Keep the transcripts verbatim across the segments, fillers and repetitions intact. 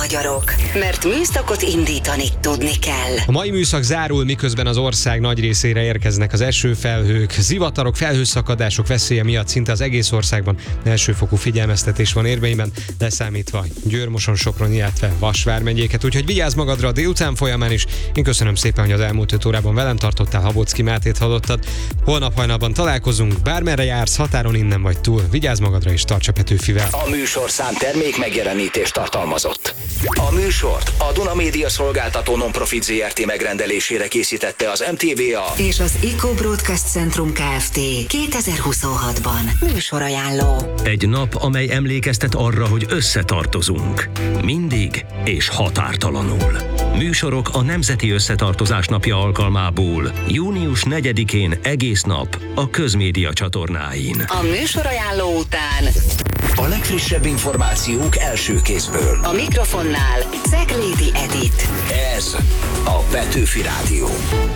magyarok, mert műszakot indítani tudni kell. A mai műszak zárul, miközben az ország nagy részére érkeznek az esőfelhők, zivatarok, felhőszakadások veszélye miatt szinte az egész országban elsőfokú figyelmeztetés van érvényben, leszámítva Győr, Moson, Sopron, illetve Vas vármegyéket, úgyhogy vigyázz magadra a délután folyamán is. Én köszönöm szépen, hogy az elmúlt öt órában velem tartottál, Habocki Mátét hallottad. Holnap hajnalban találkozunk, bármerre jársz, határon innen vagy túl. Vigyázz magadra és tarts a Petőfivel. A műsorszám termék megjelenítést tartalmazott. A műsort a Duna Média Szolgáltató Nonprofit zé er té megrendelésére készítette az em té vé á és az Eco Broadcast Centrum Kft. kétezer-huszonhatban műsorajánló. Egy nap, amely emlékeztet arra, hogy összetartozunk. Mindig és határtalanul. Műsorok a Nemzeti Összetartozás Napja alkalmából június negyedikén egész nap a Közmédia csatornáin. A műsorajánló után a legfrissebb információk első kézből. a mikrofonnál Ceglédi Edit. Ez a Petőfi Rádió.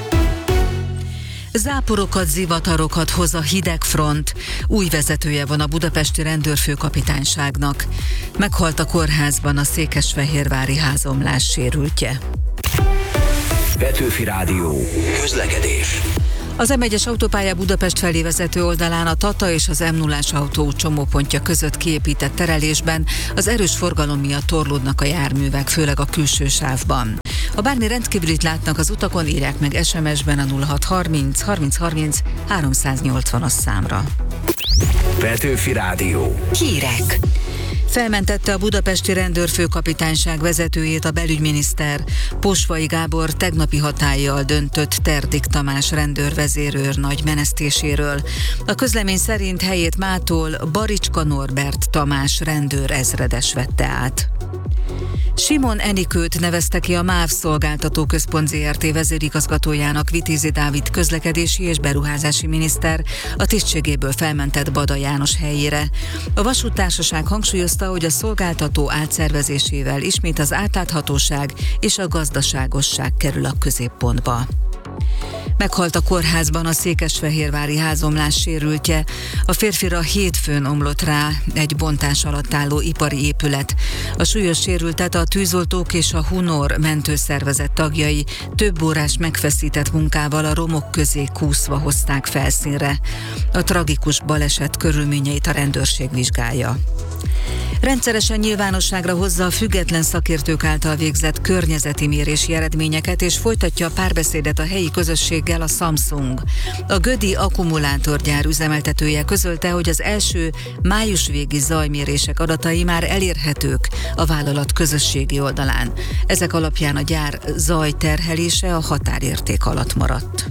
Záporokat, zivatarokat hoz a hideg front. Új vezetője van a budapesti rendőrfőkapitányságnak. Meghalt a kórházban a székesfehérvári házomlás sérültje. Petőfi Rádió. Közlekedés. Az em egyes autópálya Budapest felé vezető oldalán a Tata és az em nullás autó csomópontja között kiépített terelésben az erős forgalom miatt torlódnak a járművek, főleg a külső sávban. Ha bármi rendkívülit látnak az utakon, írják meg es em es-ben a nulla hat harminc harminc harminc háromszáznyolcvanas számra. Petőfi Rádió. Hírek. Felmentette a budapesti rendőrfőkapitányság vezetőjét a belügyminiszter. Posvai Gábor tegnapi hatállyal döntött Terdik Tamás rendőrvezérőr nagy menesztéséről. A közlemény szerint helyét mától Baricska Norbert Tamás rendőrezredes vette át. Simon Enikőt nevezte ki a MÁV Szolgáltató Központ zé er té vezérigazgatójának Vitézi Dávid közlekedési és beruházási miniszter a tisztségéből felmentett Bada János helyére. A vasúttársaság hangsúlyozta, hogy a szolgáltató átszervezésével ismét az átláthatóság és a gazdaságosság kerül a középpontba. Meghalt a kórházban a székesfehérvári házomlás sérültje. A férfira hétfőn omlott rá egy bontás alatt álló ipari épület. A súlyos sérültet a tűzoltók és a Hunor mentőszervezet tagjai több órás megfeszített munkával a romok közé kúszva hozták felszínre. A tragikus baleset körülményeit a rendőrség vizsgálja. Rendszeresen nyilvánosságra hozza a független szakértők által végzett környezeti mérési eredményeket, és folytatja a párbeszédet a helyi közösséggel a Samsung. A Gödi akkumulátorgyár üzemeltetője közölte, hogy az első május végi zajmérések adatai már elérhetők a vállalat közösségi oldalán. Ezek alapján a gyár zajterhelése a határérték alatt maradt.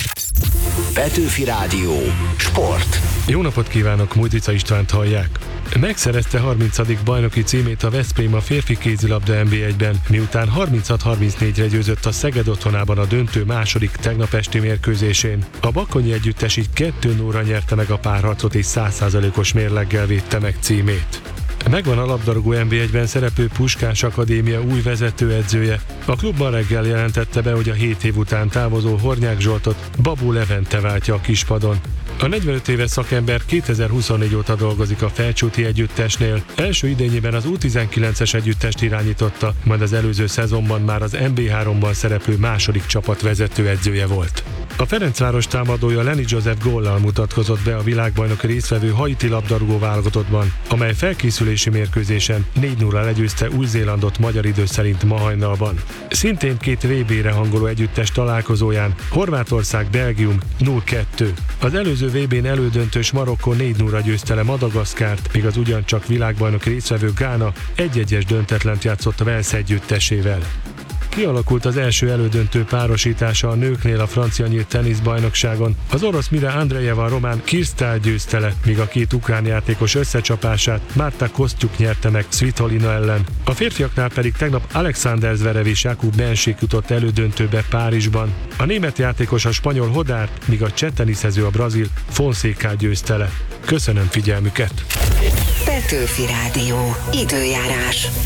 Petőfi Rádió. Sport. Jó napot kívánok, Mújdica Istvánt hallják. Megszerezte harmincadik bajnoki címét a Veszprém a férfi kézilabda en bé egyben, miután harminchat harmincnégyre győzött a Szeged otthonában a döntő második tegnap esti mérkőzésén. A bakonyi együttes így kettő nullra nyerte meg a párharcot és száz százalékos mérleggel védte meg címét. Megvan a labdarúgó en bé egyben szereplő Puskás Akadémia új vezetőedzője. A klubban reggel jelentette be, hogy a hét év után távozó Hornyák Zsoltot Babó Levente váltja a kispadon. A negyvenöt éves szakember kétezer-huszonnégy óta dolgozik a Felcsúti együttesnél. Első idényében az U tizenkilences együttest irányította, majd az előző szezonban már az en bé háromban szereplő második csapat vezetőedzője volt. A Ferencváros támadója Lenny Joseph góllal mutatkozott be a világbajnok résztvevő haiti labdarúgó válogatottban, amely felkészülési mérkőzésen négy nullra legyőzte Új-Zélandot magyar idő szerint ma hajnalban. Szintén két vé bére hangoló együttes találkozóján Horvátország-Belgium nulla kettő. Az előző vé bén elődöntős Marokkó négy nullra győzte le Madagaszkárt, míg az ugyancsak világbajnok résztvevő Gána egy-egyes döntetlent játszott a Wales együttesével. Kialakult az első elődöntő párosítása a nőknél a francia nyílt teniszbajnokságon. Az orosz Mira Andrejeva a román Kirstál győzte le, míg a két ukrán játékos összecsapását Marta Kostyuk nyerte meg Svitolina ellen. A férfiaknál pedig tegnap Alexander Zverev és Jakub Benšík jutott elődöntőbe Párizsban. A német játékos a spanyol Hodárt, míg a cseh teniszező a brazil Fonseca győzte le. Köszönöm figyelmüket! Petőfi Rádió. Időjárás.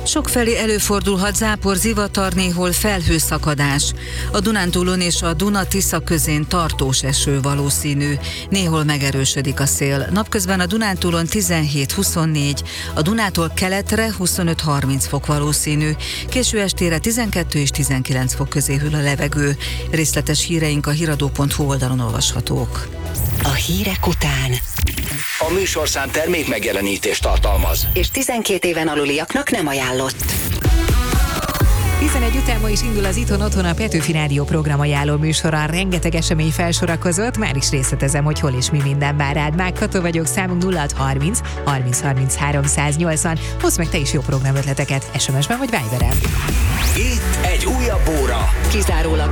Sokfelé előfordulhat zápor, zivatar, néhol felhőszakadás. A Dunántúlon és a Duna-Tisza közén tartós eső valószínű. Néhol megerősödik a szél. Napközben a Dunántúlon tizenhét huszonnégy, a Dunától keletre huszonöt harminc fok valószínű. Késő estére tizenkettő és tizenkilenc fok közé hűl a levegő. Részletes híreink a híradó pont hu oldalon olvashatók. A hírek után. A műsorszám termék megjelenítést tartalmaz. És tizenkét éven aluliaknak nem ajánlott. tizenegy után ma is indul az Itthon Otthon a Petőfi Rádió programajánló műsora. Rengeteg esemény felsorakozott, már is részletezem, hogy hol és mi minden vár rád. Mágható vagyok, számunk nulla hat harminc harminc harminchárom száz nyolcvan. Hozz meg te is jó programötleteket es em es-ben vagy Viberen. Itt egy újabb óra. Kizárólag